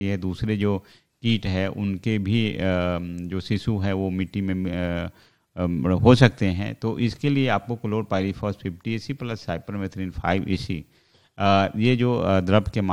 है, दूसरे जो कीट है उनके भी जो शिशु है वो मिट्टी में हो सकते हैं। तो इसके लिए आपको chlorpyrifos 50 EC plus cypermethrin 5 EC ये जो द्रव के